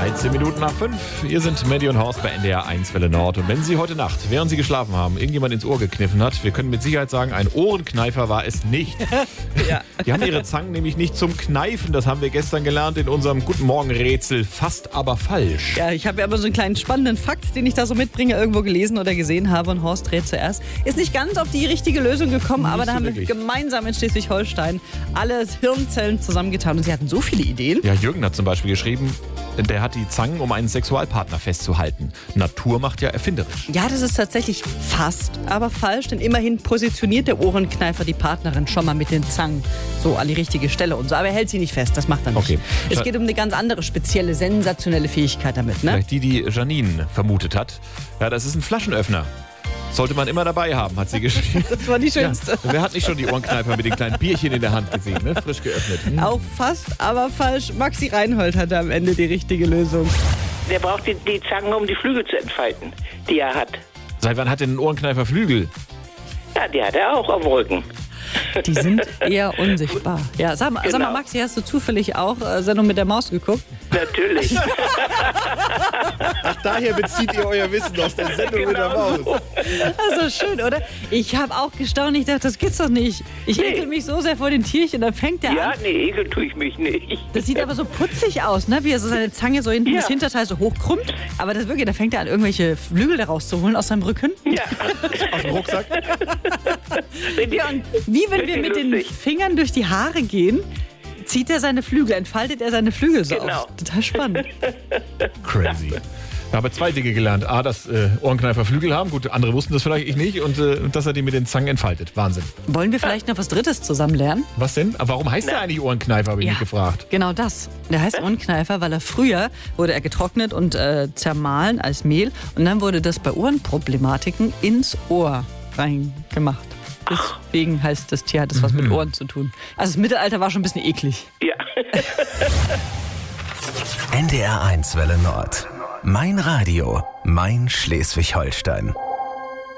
13 Minuten nach 5. Hier sind Maddie und Horst bei NDR 1 Welle Nord. Und wenn Sie heute Nacht, während Sie geschlafen haben, irgendjemand ins Ohr gekniffen hat, wir können mit Sicherheit sagen, ein Ohrenkneifer war es nicht. Ja. Die haben ihre Zangen nämlich nicht zum Kneifen. Das haben wir gestern gelernt in unserem Guten Morgen-Rätsel. Fast aber falsch. Ja, ich habe ja aber so einen kleinen spannenden Fakt, den ich da so mitbringe, irgendwo gelesen oder gesehen habe. Und Horst rät zuerst. Ist nicht ganz auf die richtige Lösung gekommen, aber da haben wir gemeinsam in Schleswig-Holstein alle Hirnzellen zusammengetan. Und sie hatten so viele Ideen. Ja, Jürgen hat zum Beispiel geschrieben, der hat die Zangen, um einen Sexualpartner festzuhalten. Natur macht ja erfinderisch. Ja, das ist tatsächlich fast, aber falsch, denn immerhin positioniert der Ohrenkneifer die Partnerin schon mal mit den Zangen so an die richtige Stelle und so. Aber er hält sie nicht fest, das macht er nicht. Okay. Es geht um eine ganz andere, spezielle, sensationelle Fähigkeit damit, ne? Vielleicht die Janine vermutet hat. Ja, das ist ein Flaschenöffner. Sollte man immer dabei haben, hat sie geschrieben. Das war die schönste. Ja, wer hat nicht schon die Ohrenkneifer mit den kleinen Bierchen in der Hand gesehen, ne? Frisch geöffnet. Auch fast, aber falsch. Maxi Reinhold hatte am Ende die richtige Lösung. Der braucht die Zangen, um die Flügel zu entfalten, die er hat. Seit wann hat denn ein Ohrenkneifer Flügel? Ja, die hat er auch auf dem Rücken. Die sind eher unsichtbar. Ja, sag mal, Genau. Maxi, hast du zufällig auch Sendung mit der Maus geguckt? Natürlich. Ach, daher bezieht ihr euer Wissen aus der Sendung mit der Maus. Also schön, oder? Ich habe auch gestaunt. Ich dachte, das gibt's doch nicht. Ich ekel mich so sehr vor den Tierchen. Dann fängt der Ja, an. nee, ekel tue ich mich nicht. Das sieht aber so putzig aus, ne? Wie er so seine Zange so hinten, Ja. das Hinterteil so hochkrummt. Aber das wirklich, da fängt er an, irgendwelche Flügel da rauszuholen aus seinem Rücken. Ja. Aus dem Rucksack. Ja, und wie wenn wir Richtig mit den lustig. Fingern durch die Haare gehen, zieht er seine Flügel, entfaltet er seine Flügel so Genau. aus. Total spannend. Crazy. Da habe ich zwei Dinge gelernt. A, dass Ohrenkneifer Flügel haben. Gut, andere wussten das vielleicht, ich nicht. Und dass er die mit den Zangen entfaltet. Wahnsinn. Wollen wir vielleicht noch was Drittes zusammen lernen? Was denn? Aber warum heißt der eigentlich Ohrenkneifer, habe ich mich gefragt. Genau das. Der heißt Ohrenkneifer, weil früher wurde er getrocknet und zermahlen als Mehl. Und dann wurde das bei Ohrenproblematiken ins Ohr reingemacht. Deswegen heißt das Tier, hat das was mit Ohren zu tun. Also das Mittelalter war schon ein bisschen eklig. Ja. NDR 1 Welle Nord. Mein Radio, mein Schleswig-Holstein.